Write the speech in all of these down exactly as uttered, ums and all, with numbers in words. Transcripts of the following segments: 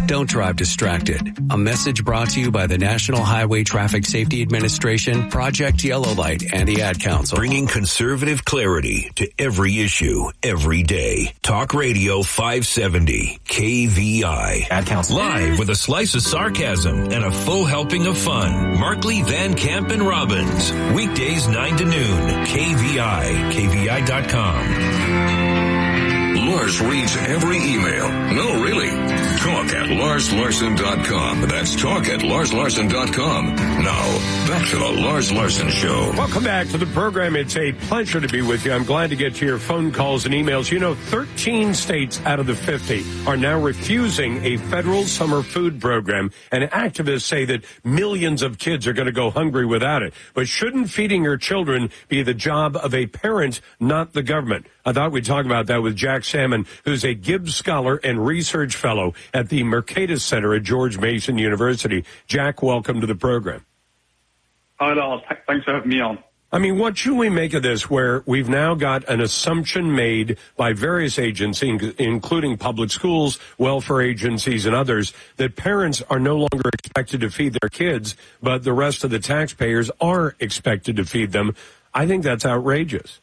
Don't drive distracted. A message brought to you by the National Highway Traffic Safety Administration, Project Yellow Light, and the Ad Council. Bringing conservative clarity to every issue, every day. Talk Radio five seventy, K V I. Ad Council. Live with a slice of sarcasm and a full helping of fun. Markley, Van Camp, and Robbins. Weekdays nine to noon. K V I. K V I dot com. Lars reads every email. No, really. Talk at Lars Larson dot com. That's talk at Lars Larson dot com. Now, back to the Lars Larson Show. Welcome back to the program. It's a pleasure to be with you. I'm glad to get to your phone calls and emails. You know, thirteen states out of the fifty are now refusing a federal summer food program, and activists say that millions of kids are going to go hungry without it. But shouldn't feeding your children be the job of a parent, not the government? I thought we'd talk about that with Jack Salmon, who's a Gibbs Scholar and Research Fellow at the Mercatus Center at George Mason University. Jack, welcome to the program. Hi, Lars. Thanks for having me on. I mean, what should we make of this, where we've now got an assumption made by various agencies, including public schools, welfare agencies, and others, that parents are no longer expected to feed their kids, but the rest of the taxpayers are expected to feed them? I think that's outrageous.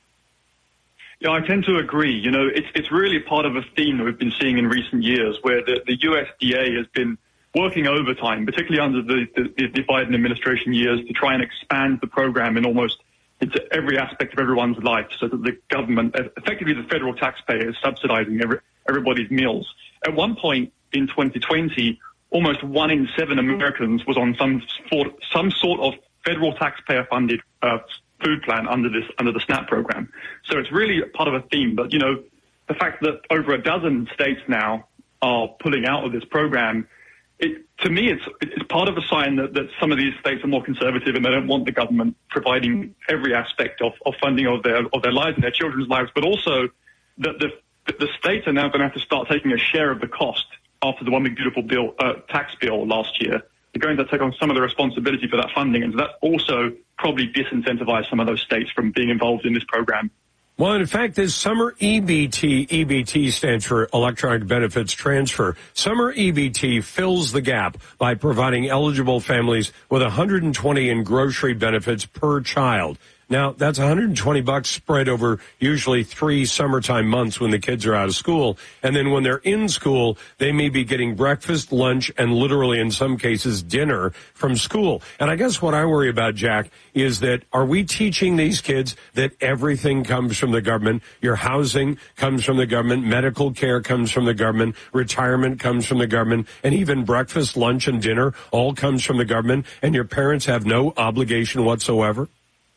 Yeah, I tend to agree. You know, it's it's really part of a theme that we've been seeing in recent years, where the, the U S D A has been working overtime, particularly under the, the, the Biden administration years, to try and expand the program in almost into every aspect of everyone's life, so that the government, effectively the federal taxpayer, is subsidizing every, everybody's meals. At one point in twenty twenty, almost one in seven Americans was on some sort, some sort of federal taxpayer-funded uh, food plan under this under the SNAP program. So it's really part of a theme. But, you know, the fact that over a dozen states now are pulling out of this program, it, to me, it's it's part of a sign that, that some of these states are more conservative and they don't want the government providing every aspect of, of funding of their of their lives and their children's lives, but also that the the states are now going to have to start taking a share of the cost after the One Big Beautiful bill uh, tax bill last year. They're going to take on some of the responsibility for that funding, and so that also probably disincentivize some of those states from being involved in this program. Well, in fact, this summer E B T, E B T stands for Electronic Benefits Transfer. Summer E B T fills the gap by providing eligible families with one hundred twenty in grocery benefits per child. Now, that's one hundred twenty bucks spread over usually three summertime months when the kids are out of school. And then when they're in school, they may be getting breakfast, lunch, and literally in some cases dinner from school. And I guess what I worry about, Jack, is that are we teaching these kids that everything comes from the government? Your housing comes from the government, medical care comes from the government, retirement comes from the government, and even breakfast, lunch, and dinner all comes from the government, and your parents have no obligation whatsoever?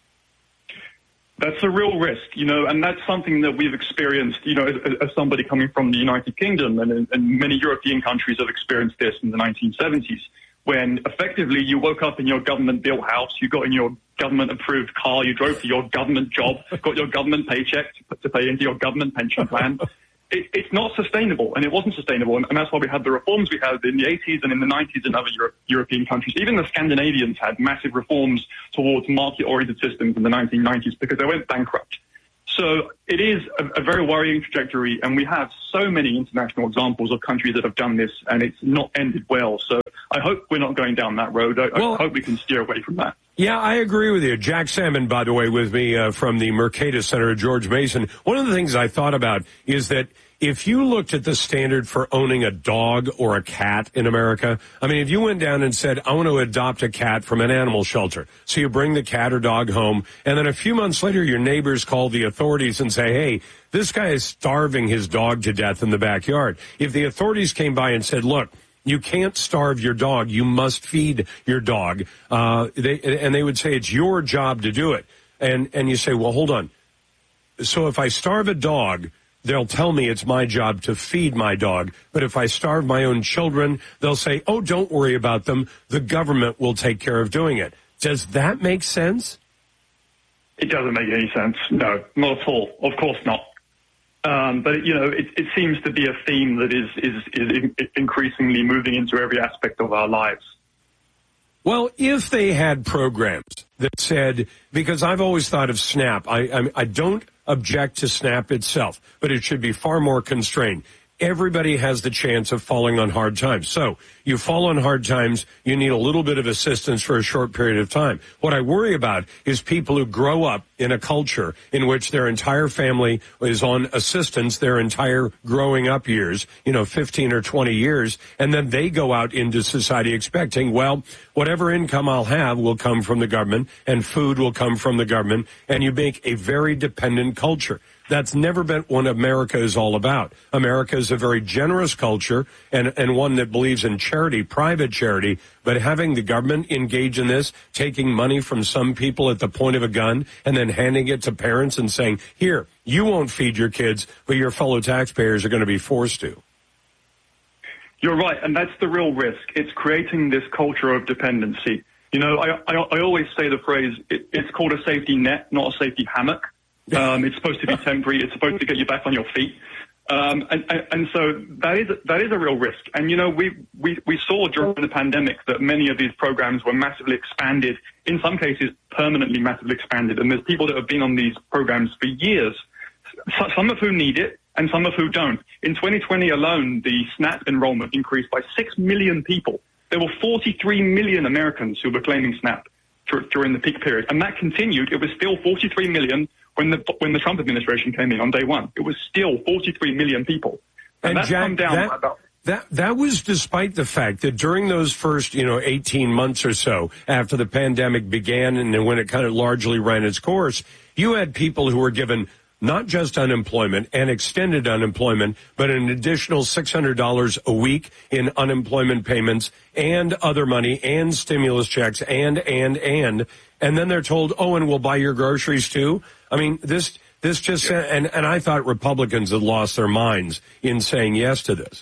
That's a real risk, you know, and that's something that we've experienced, you know, as, as somebody coming from the United Kingdom, and, and many European countries have experienced this in the nineteen seventies, when effectively you woke up in your government-built house, you got in your government-approved car, you drove to your government job, got your government paycheck to, to pay into your government pension plan. It, it's not sustainable, and it wasn't sustainable, and, and that's why we had the reforms we had in the eighties and in the nineties in other Euro- European countries. Even the Scandinavians had massive reforms towards market-oriented systems in the nineteen nineties because they went bankrupt. So it is a, a very worrying trajectory, and we have so many international examples of countries that have done this, and it's not ended well. So I hope we're not going down that road. I, well, I hope we can steer away from that. Yeah, I agree with you. Jack Salmon, by the way, with me uh, from the Mercatus Center at George Mason. One of the things I thought about is that if you looked at the standard for owning a dog or a cat in America, I mean, if you went down and said, I want to adopt a cat from an animal shelter, so you bring the cat or dog home, and then a few months later your neighbors call the authorities and say, hey, this guy is starving his dog to death in the backyard. If the authorities came by and said, look, you can't starve your dog. You must feed your dog. Uh, they, and they would say it's your job to do it. And, and you say, well, hold on. So if I starve a dog, they'll tell me it's my job to feed my dog. But if I starve my own children, they'll say, oh, don't worry about them. The government will take care of doing it. Does that make sense? It doesn't make any sense. No, not at all. Of course not. Um, but, you know, it, it seems to be a theme that is, is, is increasingly moving into every aspect of our lives. Well, if they had programs that said, because I've always thought of SNAP, I, I, I don't object to SNAP itself, but it should be far more constrained. everybody has the chance of falling on hard times. So you fall on hard times, you need a little bit of assistance for a short period of time. What I worry about is people who grow up in a culture in which their entire family is on assistance their entire growing up years, you know, fifteen or twenty years, and then they go out into society expecting, well, whatever income I'll have will come from the government and food will come from the government, and you make a very dependent culture. That's never been what America is all about. America is a very generous culture and, and one that believes in charity, private charity, but having the government engage in this, taking money from some people at the point of a gun and then handing it to parents and saying, here, you won't feed your kids, but your fellow taxpayers are going to be forced to. You're right, and that's the real risk. It's creating this culture of dependency. You know, I, I, I always say the phrase, it, it's called a safety net, not a safety hammock. Um, it's supposed to be temporary. It's supposed to get you back on your feet. Um, and, and, and so that is, that is a real risk. And, you know, we, we, we saw during the pandemic that many of these programs were massively expanded, in some cases permanently massively expanded. And there's people that have been on these programs for years, some of whom need it and some of who don't. In twenty twenty alone, the SNAP enrollment increased by six million people. There were forty-three million Americans who were claiming SNAP during the peak period. And that continued. It was still forty-three million when the when the Trump administration came in on day one. It was still forty-three million people. And, and that's Jack, come down that, by about... That, that was despite the fact that during those first, you know, eighteen months or so after the pandemic began and then when it kind of largely ran its course, you had people who were given not just unemployment and extended unemployment, but an additional six hundred dollars a week in unemployment payments and other money and stimulus checks and, and, and, and then they're told, oh, and we'll buy your groceries too. I mean, this, this just, yeah. and, and I thought Republicans had lost their minds in saying yes to this.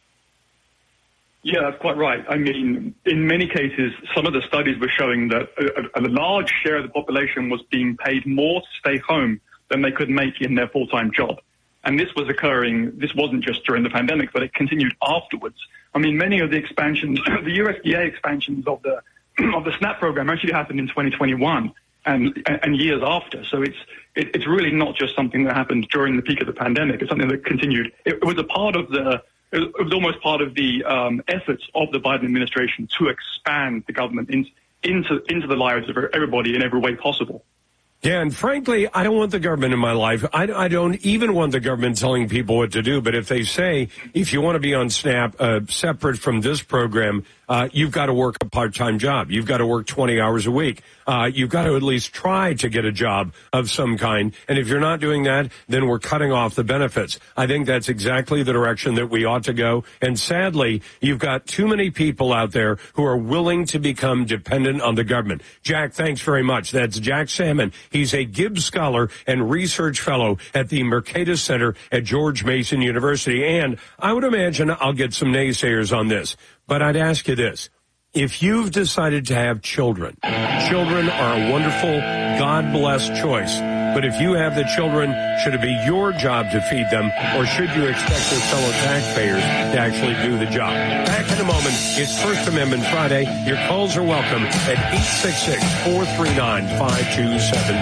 Yeah, that's quite right. I mean, in many cases, some of the studies were showing that a, a large share of the population was being paid more to stay home than they could make in their full-time job. And this was occurring, this wasn't just during the pandemic, but it continued afterwards. I mean, many of the expansions, the U S D A expansions of the of the SNAP program actually happened in twenty twenty-one and and years after. So it's it, it's really not just something that happened during the peak of the pandemic. It's something that continued. It, it was a part of the, it was almost part of the um, efforts of the Biden administration to expand the government in, into into the lives of everybody in every way possible. Yeah, and frankly, I don't want the government in my life. I, I don't even want the government telling people what to do. But if they say, if you want to be on SNAP, uh, separate from this program, uh, you've got to work a part-time job. You've got to work twenty hours a week. Uh, you've got to at least try to get a job of some kind. And if you're not doing that, then we're cutting off the benefits. I think that's exactly the direction that we ought to go. And sadly, you've got too many people out there who are willing to become dependent on the government. Jack, thanks very much. That's Jack Salmon. He's a Gibbs Scholar and Research Fellow at the Mercatus Center at George Mason University. And I would imagine I'll get some naysayers on this, but I'd ask you this. If you've decided to have children, children are a wonderful, God-blessed choice. But if you have the children, should it be your job to feed them, or should you expect your fellow taxpayers to actually do the job? Back in a moment, it's First Amendment Friday. Your calls are welcome at eight six six, four three nine, five two seven